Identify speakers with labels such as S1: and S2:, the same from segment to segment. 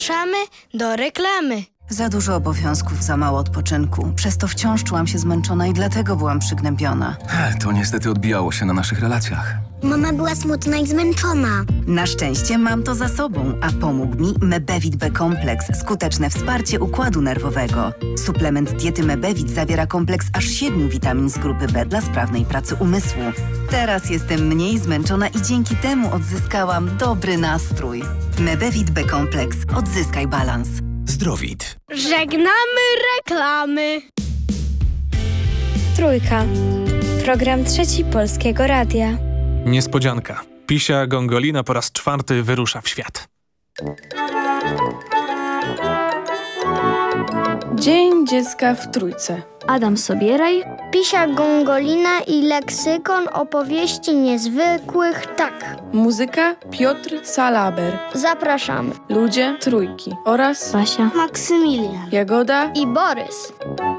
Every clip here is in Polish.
S1: Zapraszamy do reklamy.
S2: Za dużo obowiązków, za mało odpoczynku. Przez to wciąż czułam się zmęczona i dlatego byłam przygnębiona.
S3: To niestety odbijało się na naszych relacjach.
S4: Mama była smutna i zmęczona.
S2: Na szczęście mam to za sobą, a pomógł mi Mebevit B-kompleks, skuteczne wsparcie układu nerwowego. Suplement diety Mebevit zawiera kompleks aż 7 witamin z grupy B dla sprawnej pracy umysłu. Teraz jestem mniej zmęczona i dzięki temu odzyskałam dobry nastrój. Mebevit B-kompleks. Odzyskaj balans.
S3: Zdrowit.
S1: Żegnamy reklamy.
S5: Trójka. Program Trzeci Polskiego Radia.
S6: Niespodzianka. Pisia Gongolina po raz 4 wyrusza w świat.
S7: Dzień Dziecka w Trójce.
S5: Adam Sobieraj.
S4: Pisia Gongolina i leksykon opowieści niezwykłych, tak.
S7: Muzyka Piotr Salaber.
S4: Zapraszamy.
S7: Ludzie Trójki oraz
S5: Basia.
S4: Maksymilian
S7: Jagoda
S4: i Borys.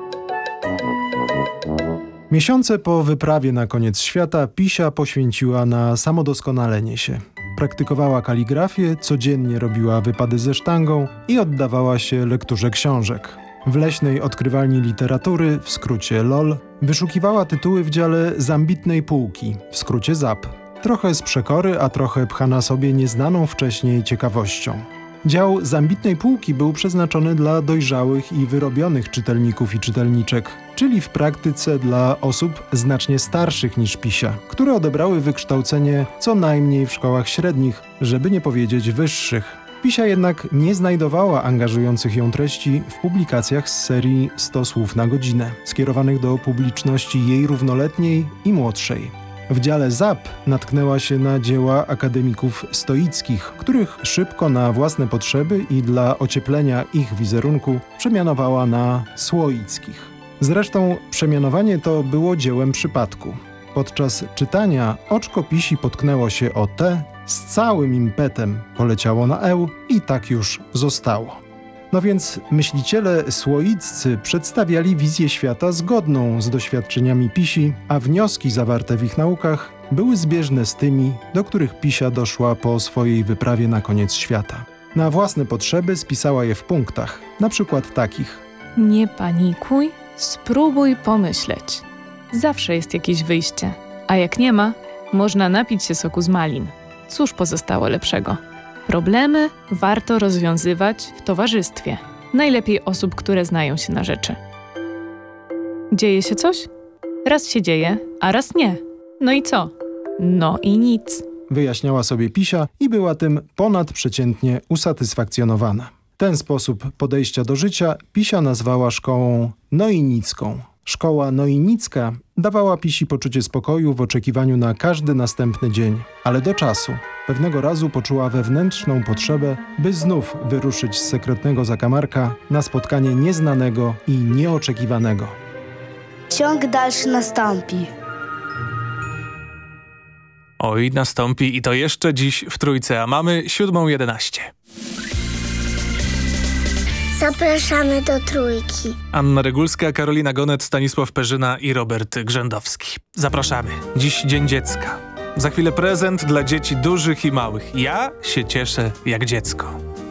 S8: Miesiące po wyprawie na koniec świata Pisia poświęciła na samodoskonalenie się. Praktykowała kaligrafię, codziennie robiła wypady ze sztangą i oddawała się lekturze książek. W leśnej odkrywalni literatury, w skrócie LOL, wyszukiwała tytuły w dziale zambitnej półki, w skrócie ZAP. Trochę z przekory, a trochę pchana sobie nieznaną wcześniej ciekawością. Dział zambitnej półki był przeznaczony dla dojrzałych i wyrobionych czytelników i czytelniczek, czyli w praktyce dla osób znacznie starszych niż Pisia, które odebrały wykształcenie co najmniej w szkołach średnich, żeby nie powiedzieć wyższych. Pisia jednak nie znajdowała angażujących ją treści w publikacjach z serii 100 słów na godzinę, skierowanych do publiczności jej równoletniej i młodszej. W dziale ZAP natknęła się na dzieła akademików stoickich, których szybko na własne potrzeby i dla ocieplenia ich wizerunku przemianowała na słoickich. Zresztą przemianowanie to było dziełem przypadku. Podczas czytania oczko Pisi potknęło się o T, z całym impetem poleciało na eł i tak już zostało. No więc myśliciele słoiccy przedstawiali wizję świata zgodną z doświadczeniami Pisi, a wnioski zawarte w ich naukach były zbieżne z tymi, do których Pisia doszła po swojej wyprawie na koniec świata. Na własne potrzeby spisała je w punktach, na przykład takich.
S9: Nie panikuj, spróbuj pomyśleć. Zawsze jest jakieś wyjście, a jak nie ma, można napić się soku z malin. Cóż pozostało lepszego? Problemy warto rozwiązywać w towarzystwie. Najlepiej osób, które znają się na rzeczy. Dzieje się coś? Raz się dzieje, a raz nie. No i co? No i nic.
S8: Wyjaśniała sobie Pisia i była tym ponadprzeciętnie usatysfakcjonowana. Ten sposób podejścia do życia Pisia nazwała szkołą noinicką. Szkoła noinicka dawała Pisi poczucie spokoju w oczekiwaniu na każdy następny dzień, ale do czasu. Pewnego razu poczuła wewnętrzną potrzebę, by znów wyruszyć z sekretnego zakamarka na spotkanie nieznanego i nieoczekiwanego.
S1: Ciąg dalszy nastąpi.
S6: Oj, nastąpi i to jeszcze dziś w Trójce, a mamy 7:11.
S4: Zapraszamy do Trójki.
S6: Anna Regulska, Karolina Gonet, Stanisław Perzyna i Robert Grzędowski. Zapraszamy. Dziś Dzień Dziecka. Za chwilę prezent dla dzieci dużych i małych. Ja się cieszę jak dziecko.